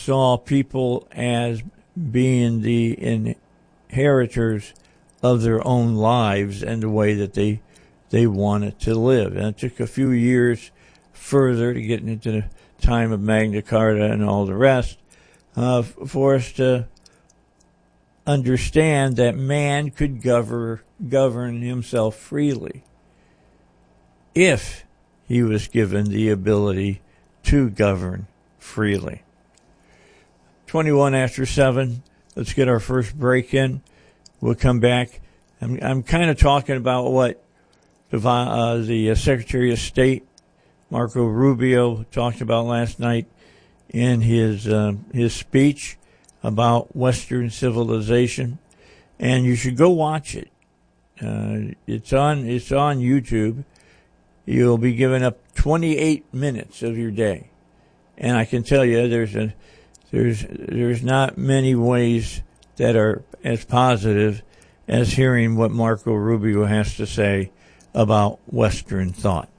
saw people as being the inheritors of their own lives and the way that they wanted to live. And it took a few years further to get into the time of Magna Carta and all the rest for us to understand that man could govern himself freely if he was given the ability to govern freely. 21 after 7. Let's get our first break in. We'll come back. I'm kind of talking about what the Secretary of State, Marco Rubio, talked about last night in his speech about Western civilization, and you should go watch it. It's on YouTube. You'll be giving up 28 minutes of your day, and I can tell you there's not many ways that are as positive as hearing what Marco Rubio has to say about Western thought.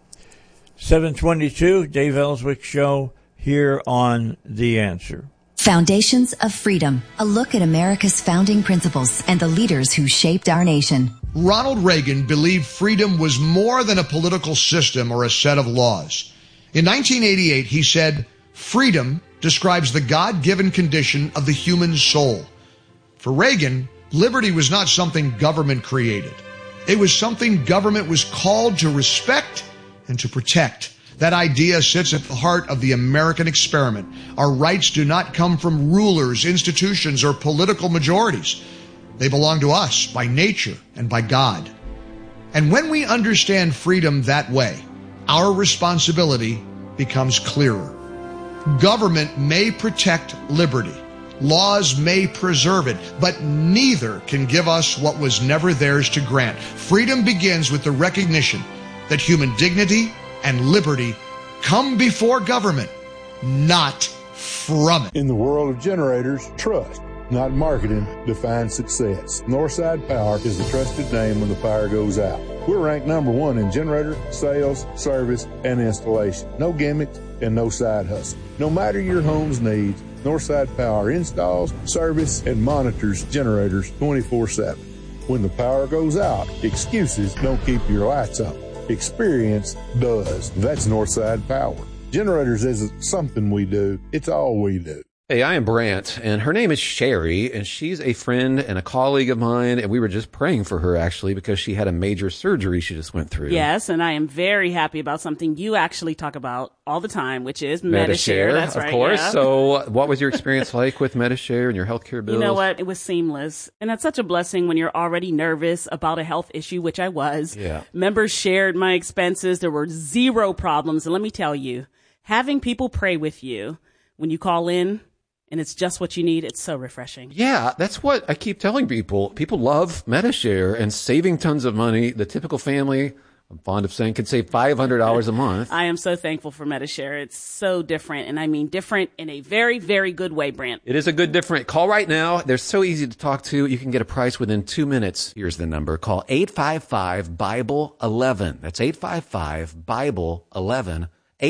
722, Dave Ellswick Show here on The Answer. Foundations of Freedom, a look at America's founding principles and the leaders who shaped our nation. Ronald Reagan believed freedom was more than a political system or a set of laws. In 1988, he said, "Freedom describes the God-given condition of the human soul." For Reagan, liberty was not something government created. It was something government was called to respect and to protect. That idea sits at the heart of the American experiment. Our rights do not come from rulers, institutions, or political majorities. They belong to us by nature and by God. And when we understand freedom that way, our responsibility becomes clearer. Government may protect liberty. Laws may preserve it, but neither can give us what was never theirs to grant. Freedom begins with the recognition that human dignity and liberty come before government, not from it. In the world of generators, trust, not marketing, defines success. Northside Power is the trusted name when the power goes out. We're ranked number 1 in generator, sales, service, and installation. No gimmicks and no side hustle. No matter your home's needs, Northside Power installs, service, and monitors generators 24/7. When the power goes out, excuses don't keep your lights on. Experience does. That's Northside Power. Generators isn't something we do. It's all we do. Hey, I am Brant, and her name is Sherry, and she's a friend and a colleague of mine, and we were just praying for her, actually, because she had a major surgery she just went through. Yes, and I am very happy about something you actually talk about all the time, which is Medi-Share. That's right, of course. Yeah. So what was your experience like with Medi-Share and your healthcare bills? You know what? It was seamless. And that's such a blessing when you're already nervous about a health issue, which I was. Yeah. Members shared my expenses. There were zero problems. And let me tell you, having people pray with you when you call in, and it's just what you need, it's so refreshing. Yeah, that's what I keep telling people. People love Medi-Share and saving tons of money. The typical family, I'm fond of saying, could save $500 a month. I am so thankful for Medi-Share. It's so different, and I mean different in a very, very good way, Brant. It is a good different. Call right now. They're so easy to talk to. You can get a price within 2 minutes. Here's the number. Call 855-BIBLE-11. That's 855-BIBLE-11.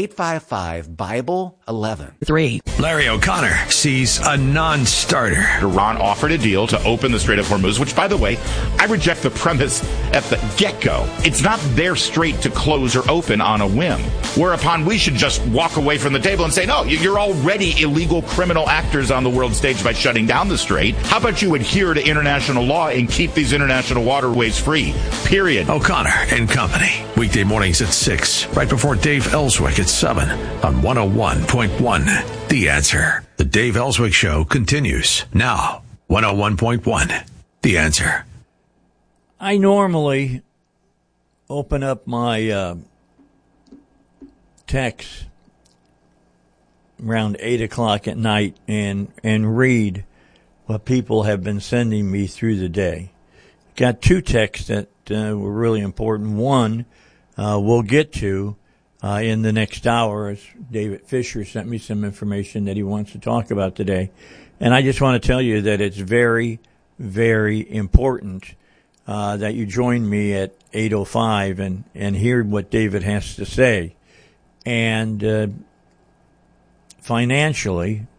855-BIBLE-11. 3. Larry O'Connor sees a non-starter. Iran offered a deal to open the Strait of Hormuz, which, by the way, I reject the premise at the get-go. It's not their strait to close or open on a whim, whereupon we should just walk away from the table and say, no, you're already illegal criminal actors on the world stage by shutting down the strait. How about you adhere to international law and keep these international waterways free, period. O'Connor and Company. Weekday mornings at 6, right before Dave Ellswick at 7 on 101.1. The Answer. The Dave Ellswick Show continues now. 101.1. The Answer. I normally open up my text around 8 o'clock at night and read what people have been sending me through the day. Got 2 texts that were really important. One we'll get to in the next hour, as David Fisher sent me some information that he wants to talk about today. And I just want to tell you that it's very, very important that you join me at 8:05 and hear what David has to say. And financially,